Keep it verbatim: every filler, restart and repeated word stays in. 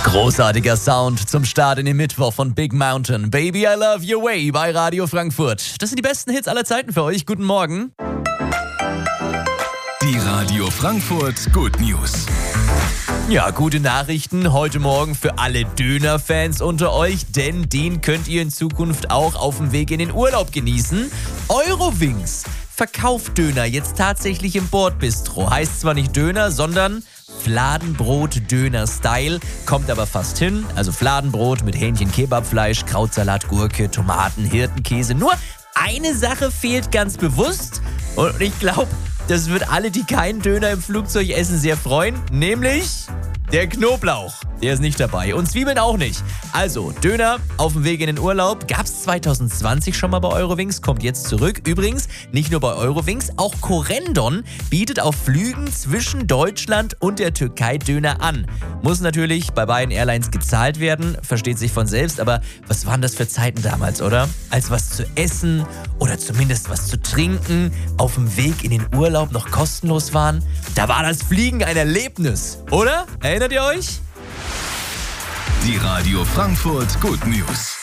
Großartiger Sound zum Start in den Mittwoch von Big Mountain. Baby, I Love Your Way bei Radio Frankfurt. Das sind die besten Hits aller Zeiten für euch. Guten Morgen. Die Radio Frankfurt Good News. Ja, gute Nachrichten heute Morgen für alle Döner-Fans unter euch, denn den könnt ihr in Zukunft auch auf dem Weg in den Urlaub genießen. Eurowings verkauft Döner jetzt tatsächlich im Bordbistro. Heißt zwar nicht Döner, sondern Fladenbrot-Döner-Style, kommt aber fast hin. Also Fladenbrot mit Hähnchen-Kebabfleisch, Krautsalat, Gurke, Tomaten, Hirtenkäse. Nur eine Sache fehlt ganz bewusst und ich glaube, das wird alle, die keinen Döner im Flugzeug essen, sehr freuen, nämlich der Knoblauch. Der ist nicht dabei und Zwiebeln auch nicht. Also, Döner auf dem Weg in den Urlaub. Gab's zwanzig zwanzig schon mal bei Eurowings, kommt jetzt zurück. Übrigens, nicht nur bei Eurowings, auch Corendon bietet auf Flügen zwischen Deutschland und der Türkei Döner an. Muss natürlich bei beiden Airlines gezahlt werden, versteht sich von selbst, aber was waren das für Zeiten damals, oder? Als was zu essen oder zumindest was zu trinken auf dem Weg in den Urlaub noch kostenlos waren. Da war das Fliegen ein Erlebnis, oder? Erinnert ihr euch? Die Radio Frankfurt Good News.